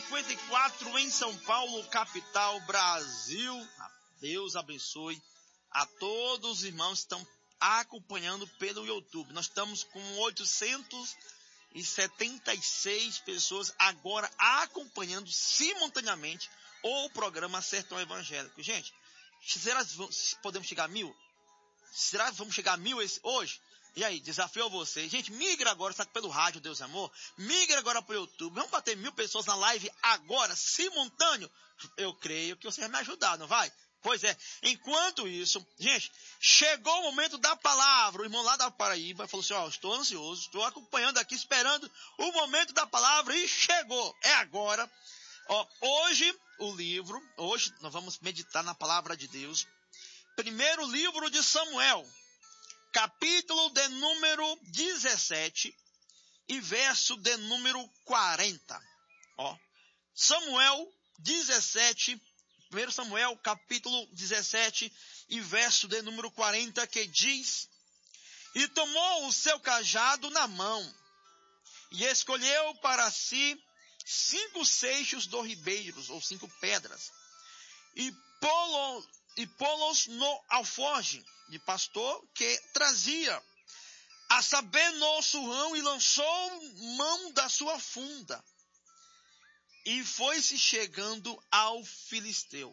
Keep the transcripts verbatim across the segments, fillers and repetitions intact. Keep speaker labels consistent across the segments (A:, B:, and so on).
A: cinquenta e quatro em São Paulo, capital, Brasil. Deus abençoe a todos os irmãos que estão acompanhando pelo YouTube. Nós estamos com oitocentas e setenta e seis pessoas agora acompanhando simultaneamente o programa Sertão Evangélico. Gente, será que podemos chegar a mil? Será que vamos chegar a mil esse, hoje? E aí, desafio a você. Gente, migra agora, está pelo rádio, Deus Amor. Migra agora para o YouTube. Vamos bater mil pessoas na live agora, simultâneo. Eu creio que você vai me ajudar, não vai? Pois é. Enquanto isso, gente, chegou o momento da palavra. O irmão lá da Paraíba falou assim, ó, estou ansioso, estou acompanhando aqui, esperando o momento da palavra e chegou. É agora. Ó, hoje, o livro, hoje nós vamos meditar na palavra de Deus. Primeiro livro de Samuel, capítulo de número dezessete e verso de número quarenta. Ó, Samuel dezessete, primeiro Samuel, capítulo dezessete e verso de número quarenta, que diz: E tomou o seu cajado na mão, e escolheu para si cinco seixos do ribeiros, ou cinco pedras, e pô-los e pô-los no alforje de pastor que trazia, a saber, no surrão, e lançou mão da sua funda, e foi-se chegando ao filisteu.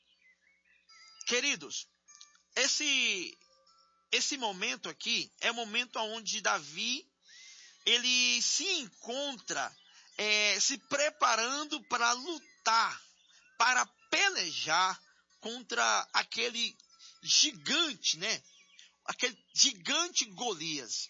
A: Queridos, esse, esse momento aqui é o momento onde Davi, ele se encontra é, se preparando para lutar, para pelejar contra aquele gigante, né? Aquele gigante Golias.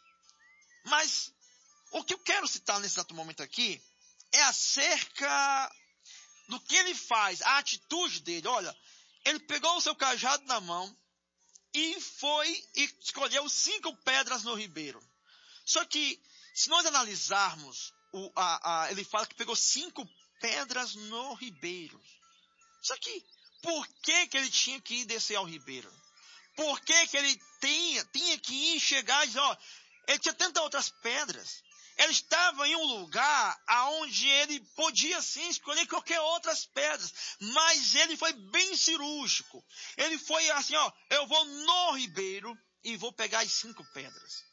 A: Mas o que eu quero citar nesse exato momento aqui é acerca do que ele faz, a atitude dele. Olha, ele pegou o seu cajado na mão e foi e escolheu cinco pedras no ribeiro. Só que, se nós analisarmos, o, a, a, ele fala que pegou cinco pedras no ribeiro. Só que, por que que ele tinha que ir descer ao ribeiro? Por que que ele tinha, tinha que ir chegar e dizer, ó, ele tinha tantas outras pedras. Ele estava em um lugar onde ele podia sim escolher qualquer outras pedras, mas ele foi bem cirúrgico. Ele foi assim, ó, eu vou no ribeiro e vou pegar as cinco pedras.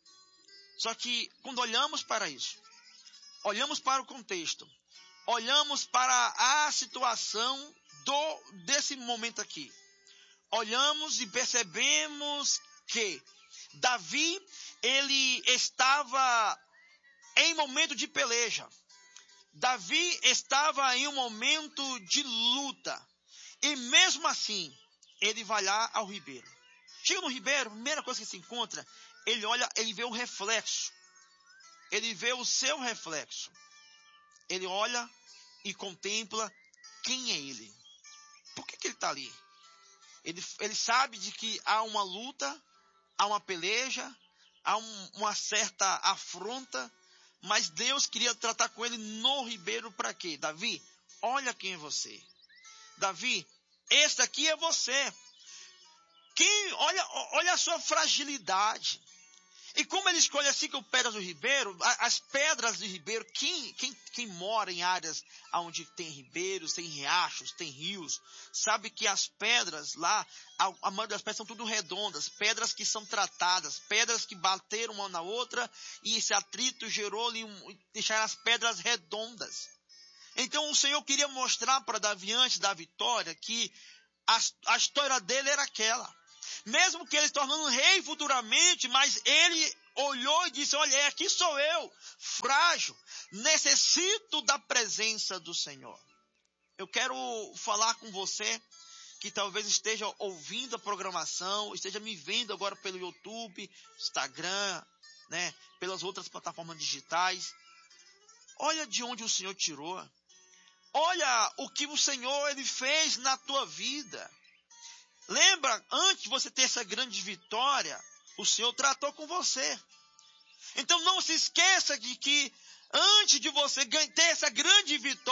A: Só que quando olhamos para isso, olhamos para o contexto, olhamos para a situação do, desse momento aqui, olhamos e percebemos que Davi, ele estava em momento de peleja. Davi estava em um momento de luta. E mesmo assim, ele vai lá ao ribeiro. Chega no ribeiro, a primeira coisa que se encontra, ele olha, ele vê o reflexo. Ele vê o seu reflexo. Ele olha e contempla quem é ele. Por que que ele está ali? Ele, ele sabe de que há uma luta, há uma peleja, há um, uma certa afronta, mas Deus queria tratar com ele no ribeiro para quê? Davi, olha quem é você. Davi, esse aqui é você. Quem, olha, olha a sua fragilidade. E como ele escolhe as cinco pedras do ribeiro, as pedras do ribeiro, quem, quem, quem mora em áreas onde tem ribeiros, tem riachos, tem rios, sabe que as pedras lá, a, a maioria das pedras são tudo redondas, pedras que são tratadas, pedras que bateram uma na outra e esse atrito gerou ali, um, deixar as pedras redondas. Então o Senhor queria mostrar para Davi antes da vitória que a, a história dele era aquela. Mesmo que ele se tornando rei futuramente, mas ele olhou e disse, olha, aqui sou eu, frágil, necessito da presença do Senhor. Eu quero falar com você que talvez esteja ouvindo a programação, esteja me vendo agora pelo YouTube, Instagram, né, pelas outras plataformas digitais. Olha de onde o Senhor tirou. Olha o que o Senhor ele fez na tua vida. Lembra, antes de você ter essa grande vitória, o Senhor tratou com você. Então não se esqueça de que antes de você ter essa grande vitória,